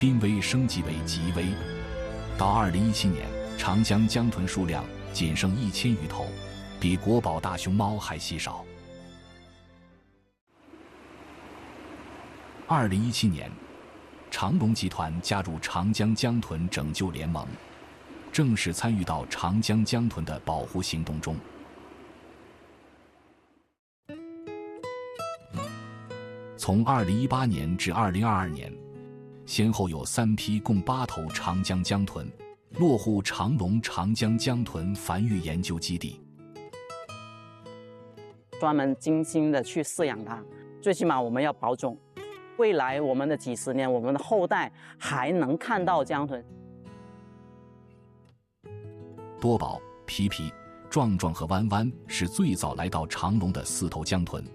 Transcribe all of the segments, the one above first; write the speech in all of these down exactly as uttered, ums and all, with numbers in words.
濒危升级为极危。到二零一七年，长江江豚数量仅剩一千余头，比国宝大熊猫还稀少。二零一七年，长隆集团加入长江江豚拯救联盟，正式参与到长江江豚的保护行动中。从二零一八年至二零二二年，先后有三批共八头长江江豚落户长隆长江江豚繁育研究基地， 专门精心的去饲养它，最起码我们要保种。未来我们的几十年，我们的后代还能看到江豚。 多宝、皮皮、壮壮和弯弯是最早来到长隆的四头江豚。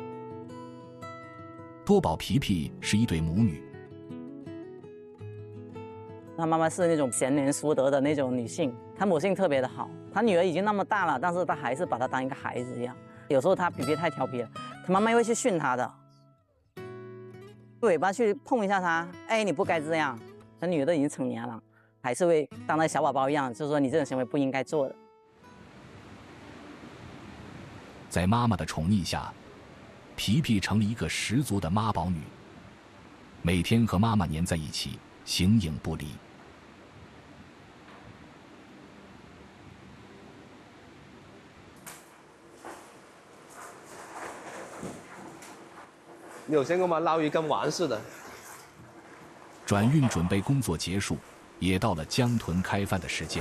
多宝、皮皮是一对母女， 她妈妈是那种贤良淑德的那种女性，她母性特别的好。她女儿已经那么大了，但是她还是把她当一个孩子一样。有时候她皮皮太调皮了，她妈妈会去训她的。尾巴去碰一下它，哎，你不该这样。他女儿都已经成年了，还是会当那小宝宝一样，就是说你这种行为不应该做的。 在妈妈的宠溺下，皮皮成了一个十足的妈宝女，每天和妈妈黏在一起，形影不离。 有些我们捞鱼跟玩似的。 转运准备工作结束，也到了江豚开饭的时间。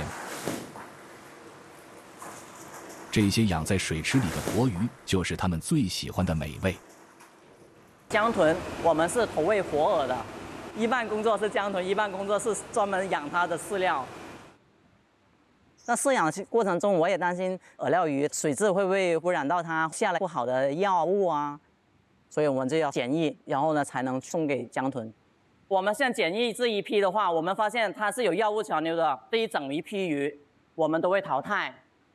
这些养在水池里的活鱼，就是他们最喜欢的美味。 江豚我们是投喂活饵的，一半工作是江豚，一半工作是专门养它的饲料。那饲养过程中，我也担心饵料鱼水质会不会污染到它，下来不好的药物啊。所以我们就要检疫，然后呢才能送给江豚。我们现在检疫这一批的话，我们发现它是有药物残留的，这一整一批鱼我们都会淘汰。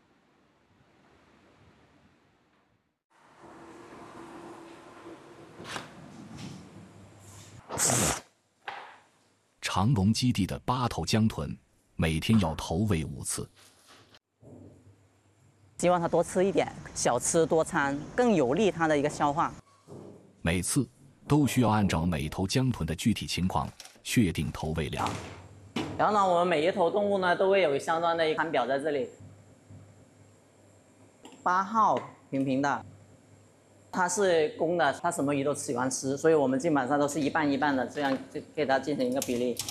长隆基地的八头江豚每天要投喂五次， 希望它多吃一点，少吃多餐，更有利它的一个消化。 每次都需要按照每头江豚的具体情况确定投喂量。 然后呢，我们每一头动物呢都会有相关的一个餐表在这里。八号平平的，它是公的，它什么鱼都喜欢吃，所以我们基本上都是一半一半的，这样就给它进行一个比例。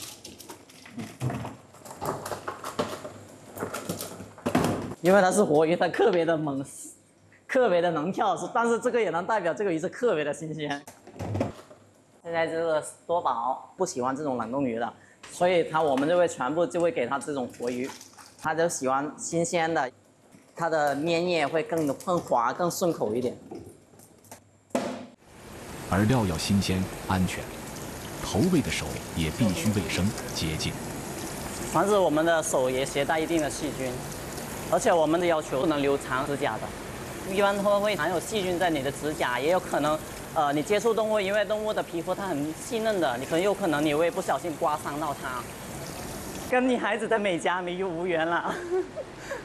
因为它是活鱼，它特别的猛。特别的能跳，但是这个也能代表这个鱼是特别的新鲜。现在这个多宝不喜欢这种冷冻鱼的，所以它我们就会全部就会给它这种活鱼，它就喜欢新鲜的，它的粘液会更更滑、更顺口一点。 饵料要新鲜、安全，投喂的手也必须卫生、洁净。 防止我们的手也携带一定的细菌，而且我们的要求不能留长指甲的。一般它会含有细菌在你的指甲，也有可能，呃，你接触动物，因为动物的皮肤它很细嫩的，你很有可能你会不小心刮伤到它，跟你孩子的美甲没有无缘了。